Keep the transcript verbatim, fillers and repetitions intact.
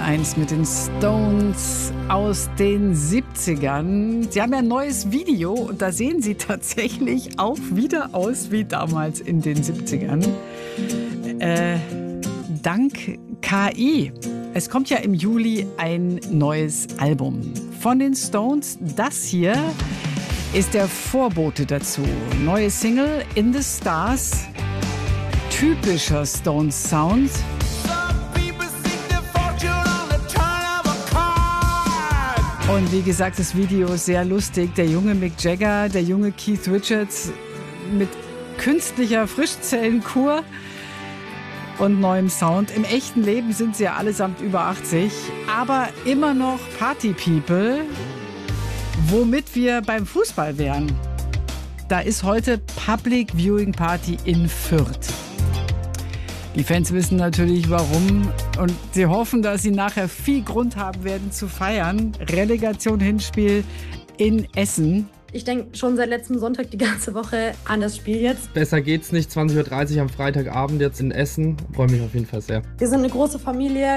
eins mit den Stones aus den siebzigern. Sie haben ja ein neues Video und da sehen sie tatsächlich auch wieder aus wie damals in den siebzigern. Äh, dank K I. Es kommt ja im Juli ein neues Album von den Stones. Das hier ist der Vorbote dazu. Neue Single In the Stars. Typischer Stones-Sound. Und wie gesagt, das Video ist sehr lustig. Der junge Mick Jagger, der junge Keith Richards mit künstlicher Frischzellenkur und neuem Sound. Im echten Leben sind sie ja allesamt über achtzig, aber immer noch Party-People, womit wir beim Fußball wären. Da ist heute Public Viewing Party in Fürth. Die Fans wissen natürlich warum und sie hoffen, dass sie nachher viel Grund haben werden zu feiern. Relegation Hinspiel in Essen. Ich denke schon seit letztem Sonntag die ganze Woche an das Spiel jetzt. Besser geht's nicht, zwanzig Uhr dreißig am Freitagabend jetzt in Essen. Freue mich auf jeden Fall sehr. Wir sind eine große Familie.